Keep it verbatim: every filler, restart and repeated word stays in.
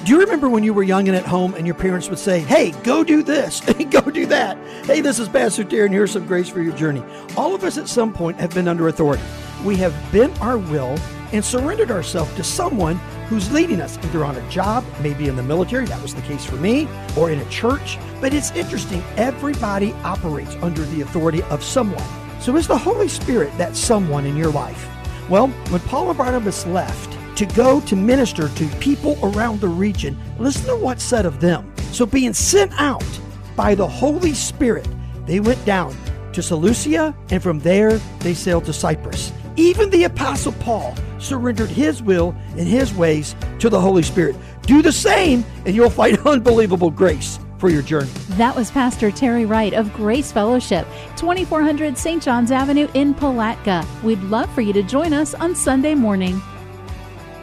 Do you remember when you were young and at home and your parents would say, hey, go do this, go do that. Hey, this is Pastor Terry and here's some grace for your journey. All of us at some point have been under authority. We have bent our will and surrendered ourselves to someone who's leading us, either on a job, maybe in the military, that was the case for me, or in a church. But it's interesting, everybody operates under the authority of someone. So is the Holy Spirit that someone in your life? Well, when Paul and Barnabas left to go to minister to people around the region, listen to what's said of them. So being sent out by the Holy Spirit, they went down to Seleucia, and from there they sailed to Cyprus. Even the Apostle Paul surrendered his will and his ways to the Holy Spirit. Do the same, and you'll find unbelievable grace for your journey. That was Pastor Terry Wright of Grace Fellowship, twenty-four hundred Saint John's Avenue in Palatka. We'd love for you to join us on Sunday morning.